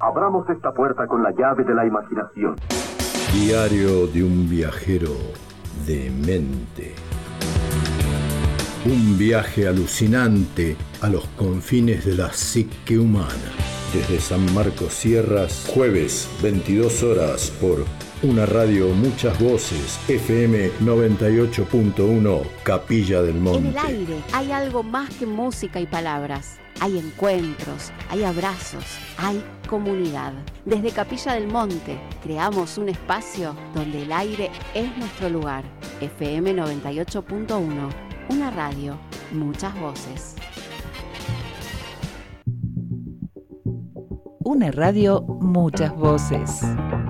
Abramos esta puerta con la llave de la imaginación. Diario de un viajero demente. Un viaje alucinante a los confines de la psique humana. Desde San Marcos Sierras, jueves, 22 horas, por una radio, muchas voces, FM 98.1, Capilla del Monte. En el aire hay algo más que música y palabras. Hay encuentros, hay abrazos, hay comunidad. Desde Capilla del Monte creamos un espacio donde el aire es nuestro lugar. FM 98.1, una radio, muchas voces. Una radio, muchas voces.